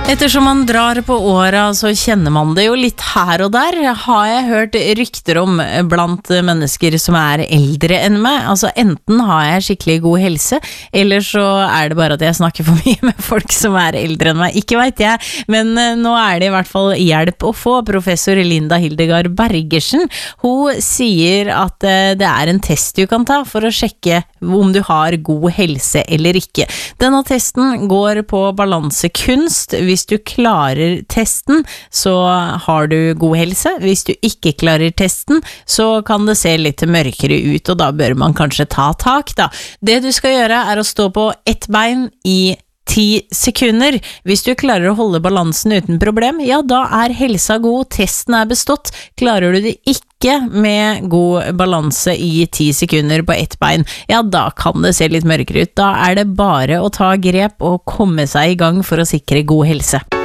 Ettersom man drar på åra, så kjenner man det jo litt her og der, har jeg hørt rykter om blant mennesker som er eldre enn meg. Altså enten har jeg skikkelig god helse, eller så er det bare at jeg snakker for mye med folk som er eldre enn meg. Ikke vet jeg, men nå er det i hvert fall hjelp å få. Professor Linda Hildegard Bergersen, hun sier at det er en test du kan ta for å sjekke om du har god helse eller ikke. Denne testen går på balansekunst. Hvis du klarer testen, så har du god helse. Hvis du ikke klarer testen, så kan det se litt mørkere ut, og da bør man kanskje ta tak da. Det du skal gjøre er å stå på ett bein i 10 sekunder. Hvis du klarer å holde balansen uten problem, ja, da er helsa god, testen er bestått. Klarer du det ikke med god balanse i 10 sekunder på ett bein, ja, da kan det se litt mørkere ut. Da er det bare å ta grep og komme seg i gang for å sikre god helse.